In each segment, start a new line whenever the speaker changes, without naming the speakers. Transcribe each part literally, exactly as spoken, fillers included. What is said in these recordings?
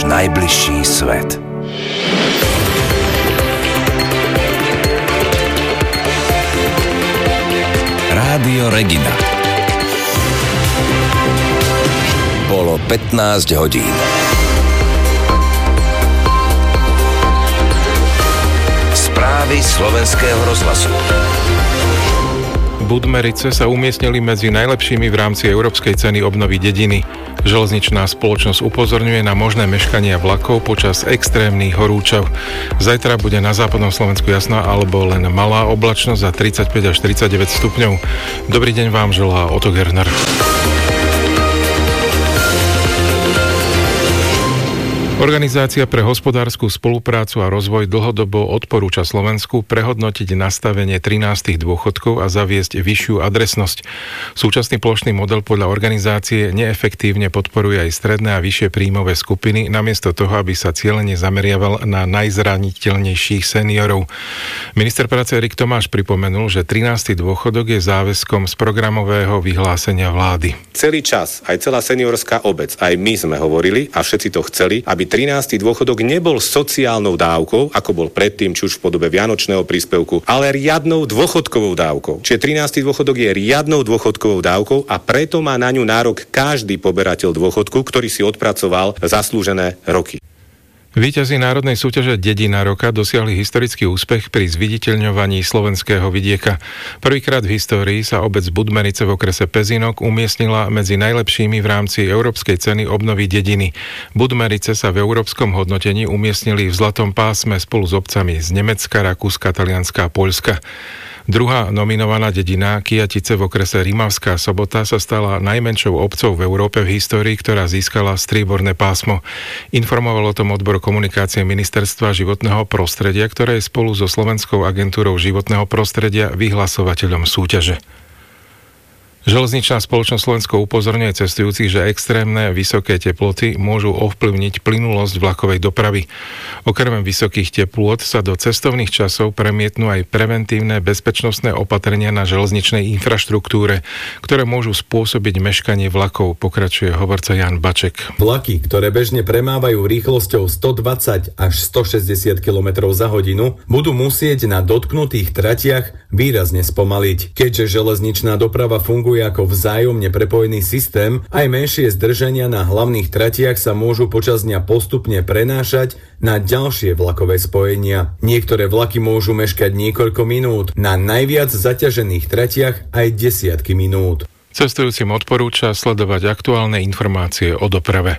náš najbližší svet. Rádio Regina. Bolo pätnásť hodín. Správy slovenského rozhlasu.
Budmerice sa umiestnili medzi najlepšími v rámci európskej ceny obnovy dediny. Železničná spoločnosť upozorňuje na možné meškania vlakov počas extrémnych horúčav. Zajtra bude na západnom Slovensku jasná alebo len malá oblačnosť za tridsaťpäť až tridsaťdeväť stupňov. Dobrý deň vám želá Oto Gerner. Organizácia pre hospodársku spoluprácu a rozvoj dlhodobo odporúča Slovensku prehodnotiť nastavenie trinástych dôchodkov a zaviesť vyššiu adresnosť. Súčasný plošný model podľa organizácie neefektívne podporuje aj stredné a vyššie príjmové skupiny, namiesto toho, aby sa cieľene zameriaval na najzraniteľnejších seniorov. Minister práce Erik Tomáš pripomenul, že trinásty dôchodok je záväzkom z programového vyhlásenia vlády.
Celý čas, aj celá seniorská obec, aj my sme hovorili a všetci to chceli, aby trinásty dôchodok nebol sociálnou dávkou, ako bol predtým, či už v podobe vianočného príspevku, ale riadnou dôchodkovou dávkou. Čiže trinásty dôchodok je riadnou dôchodkovou dávkou a preto má na ňu nárok každý poberateľ dôchodku, ktorý si odpracoval zaslúžené roky.
Víťazi národnej súťaže Dedina roka dosiahli historický úspech pri zviditeľňovaní slovenského vidieka. Prvýkrát v histórii sa obec Budmerice v okrese Pezinok umiestnila medzi najlepšími v rámci európskej ceny obnovy dediny. Budmerice sa v európskom hodnotení umiestnili v zlatom pásme spolu s obcami z Nemecka, Rakúska, Talianska a Poľska. Druhá nominovaná dedina, Kyjatice v okrese Rimavská Sobota, sa stala najmenšou obcou v Európe v histórii, ktorá získala strieborné pásmo. Informoval o tom odbor komunikácie Ministerstva životného prostredia, ktoré je spolu so Slovenskou agentúrou životného prostredia vyhlasovateľom súťaže. Železničná spoločnosť Slovensko upozorňuje cestujúcich, že extrémne vysoké teploty môžu ovplyvniť plynulosť vlakovej dopravy. Okrem vysokých teplôt sa do cestovných časov premietnú aj preventívne bezpečnostné opatrenia na železničnej infraštruktúre, ktoré môžu spôsobiť meškanie vlakov, pokračuje hovorca Jan Baček.
Vlaky, ktoré bežne premávajú rýchlosťou stodvadsať až stošesťdesiat kilometrov za hodinu, budú musieť na dotknutých tratiach výrazne spomaliť. Keďže železničná doprava funguje ako vzájomne prepojený systém, aj menšie zdržania na hlavných tratiach sa môžu počas dňa postupne prenášať na ďalšie vlakové spojenia. Niektoré vlaky môžu meškať niekoľko minút, na najviac zaťažených tratiach aj desiatky minút.
Cestujúcim odporúča sledovať aktuálne informácie o doprave.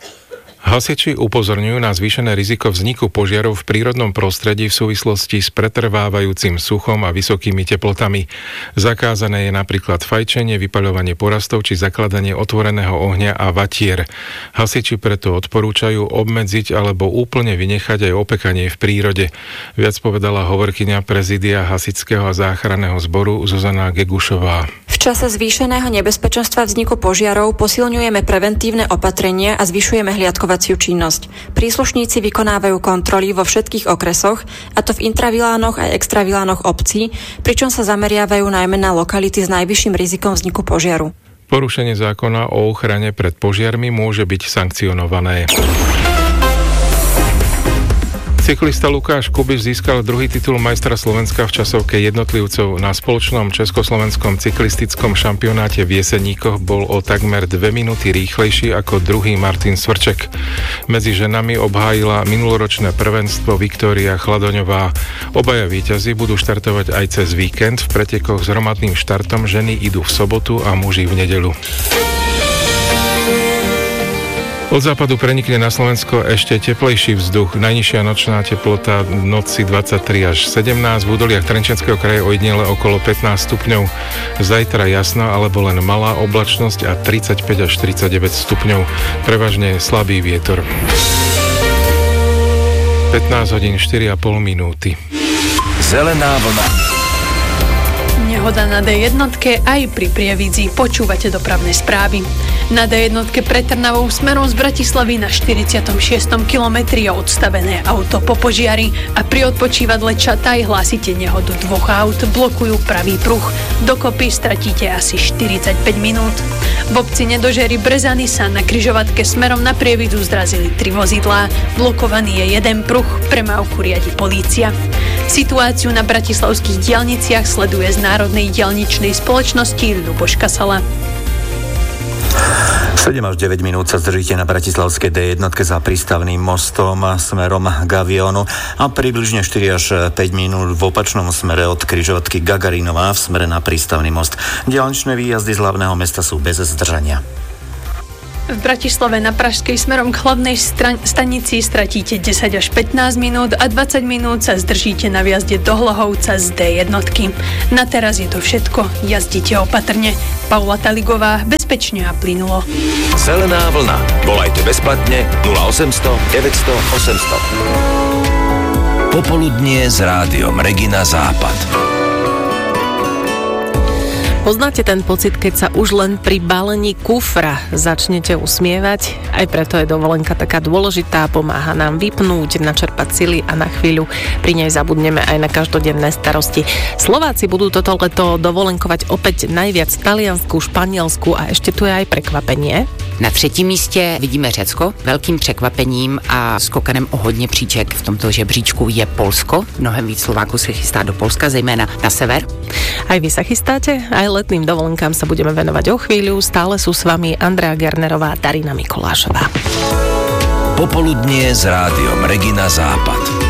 Hasiči upozorňujú na zvýšené riziko vzniku požiarov v prírodnom prostredí v súvislosti s pretrvávajúcim suchom a vysokými teplotami. Zakázané je napríklad fajčenie, vypaľovanie porastov či zakladanie otvoreného ohňa a vatier. Hasiči preto odporúčajú obmedziť alebo úplne vynechať aj opekanie v prírode. Viac povedala hovorkyňa prezídia Hasičského a záchranného zboru Zuzana Gegušová.
V čase zvýšeného nebezpečenstva vzniku požiarov posilňujeme preventívne opatrenia a zvyšujeme hliadkovaciu činnosť. Príslušníci vykonávajú kontroly vo všetkých okresoch, a to v intravilánoch a extravilánoch obcí, pričom sa zameriavajú najmä na lokality s najvyšším rizikom vzniku požiaru.
Porušenie zákona o ochrane pred požiarmi môže byť sankcionované. Cyklista Lukáš Kubiš získal druhý titul majstra Slovenska v časovke jednotlivcov. Na spoločnom československom cyklistickom šampionáte v Jeseníkoch bol o takmer dve minúty rýchlejší ako druhý Martin Svrček. Medzi ženami obhájila minuloročné prvenstvo Viktória Chladoňová. Obaja víťazi budú štartovať aj cez víkend. V pretekoch s hromadným štartom ženy idú v sobotu a muži v nedeľu. Od západu prenikne na Slovensko ešte teplejší vzduch. Najnižšia nočná teplota v noci dvadsaťtri až sedemnásť, v údoliach Trenčianskeho kraja ojedinele okolo pätnásť stupňov. Zajtra jasná alebo len malá oblačnosť a tridsaťpäť až tridsaťdeväť stupňov. Prevažne slabý vietor. pätnásť hodín štyri a pol minúty.
Zelená vlna.
Nehoda na dé jednotke aj pri Prievidzi. Počúvate dopravné správy. Na dé jednotke pre Trnavou smerom z Bratislavy na štyridsiatom šiestom kilometri je odstavené auto po požiari a pri odpočívadle Čataj hlásite nehodu dvoch aut, blokujú pravý pruh. Dokopy stratíte asi štyridsaťpäť minút. V obci Nedožery Brezany sa na križovatke smerom na Prievidzu zrazili tri vozidlá. Blokovaný je jeden pruh, premávku riadi polícia. Situáciu na bratislavských diaľniciach sleduje z Národnej diaľničnej spoločnosti Ľuboš Kasala.
sedem až deväť minút sa zdržíte na bratislavskej dé jednotke za prístavným mostom smerom k Avionu a približne štyri až päť minút v opačnom smere od križovatky Gagarinova v smere na prístavný most. Diaľničné výjazdy z hlavného mesta sú bez zdržania.
V Bratislave na Pražskej smerom k hlavnej stran- stanici stratíte desať až pätnásť minút a dvadsať minút sa zdržíte na vjazde do Hlohovca z dé jednotky. Na teraz je to všetko. Jazdite opatrne. Paula Taligová, bezpečne a plynulo.
Zelená vlna. Volajte bezplatne nula osemsto deväťsto osemsto. Popoludnie s rádiom Regina Západ.
Poznáte ten pocit, keď sa už len pri balení kufra začnete usmievať? Aj preto je dovolenka taká dôležitá, pomáha nám vypnúť, načerpať sily a na chvíľu pri nej zabudneme aj na každodenné starosti. Slováci budú toto leto dovolenkovať opäť najviac v Taliansku, Španielsku a ešte tu je aj prekvapenie.
Na třetím místě vidíme Řecko. Velkým překvapením a skokanem o hodně příček v tomto žebříčku je Polsko. Mnohem víc Slováků se chystá do Polska, zejména na sever.
Aj vy sa chystáte? Aj letným dovolenkám sa budeme venovať o chvíľu. Stále sú s vami Andrea Gernerová a Darina Mikolášová.
Popoludnie s rádiom Regina Západ.